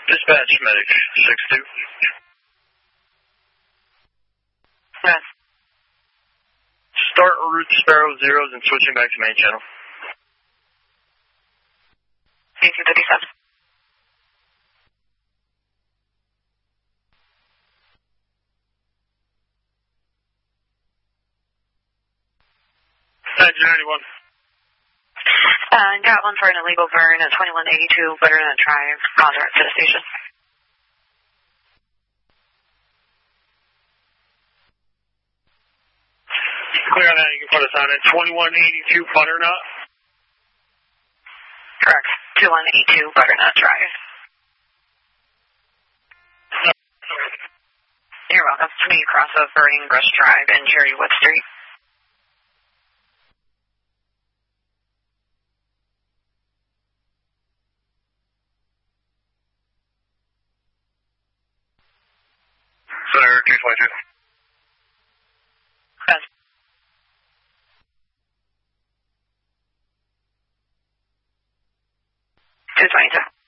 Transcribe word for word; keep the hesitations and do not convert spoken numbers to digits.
Dispatch medic six two. Yes. Start route Sparrow zeros and switching back to main channel. eighteen fifty-seven. Engine ninety-one. Uh, got one for an illegal burn at twenty-one eighty-two Butternut Drive, Conrad to the station. Clear on that, you can put us on at twenty-one eighty-two Butternut. Correct. twenty-one eighty-two Butternut Drive. You're welcome. May you cross over Ingress Drive and Cherrywood Street. Clear two twenty-two. Yes. two twenty-two.